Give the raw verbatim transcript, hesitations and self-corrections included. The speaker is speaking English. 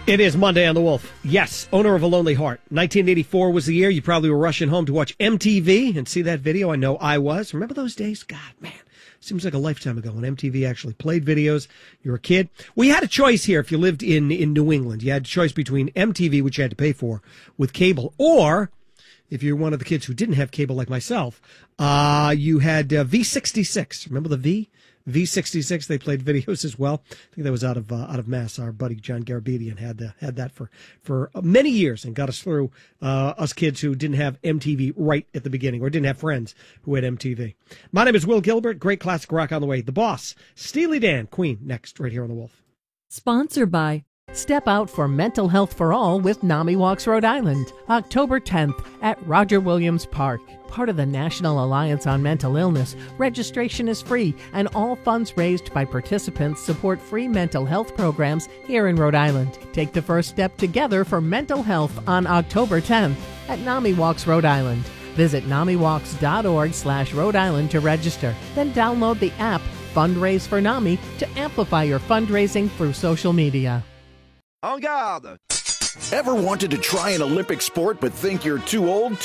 It is Monday on the Wolf. Yes, owner of a lonely heart. nineteen eighty-four was the year. You probably were rushing home to watch M T V and see that video. I know I was. Remember those days? God, man, seems like a lifetime ago when M T V actually played videos. You were a kid. We had a choice here if you lived in, in New England. You had a choice between M T V, which you had to pay for with cable, or if you're one of the kids who didn't have cable like myself, uh, you had uh, V sixty-six. Remember the V? V sixty-six, they played videos as well. I think that was out of uh, out of Mass. Our buddy John Garabedian had uh, had that for, for many years and got us through, uh, us kids who didn't have M T V right at the beginning or didn't have friends who had M T V. My name is Will Gilbert. Great classic rock on the way. The Boss, Steely Dan, Queen, next right here on The Wolf. Sponsored by Step Out for Mental Health for All with NAMI Walks Rhode Island, October tenth at Roger Williams Park. Part of the National Alliance on Mental Illness, registration is free, and all funds raised by participants support free mental health programs here in Rhode Island. Take the first step together for mental health on October tenth at NAMI Walks Rhode Island. Visit namiwalks.org slash Rhode Island to register. Then download the app Fundraise for NAMI to amplify your fundraising through social media. En garde! Ever wanted to try an Olympic sport but think you're too old?